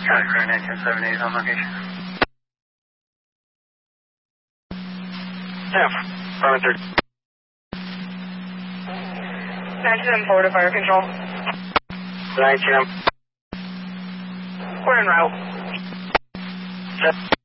Category 1978 on location. Yeah, 530. 974 to fire control. 910. We're en route. Set.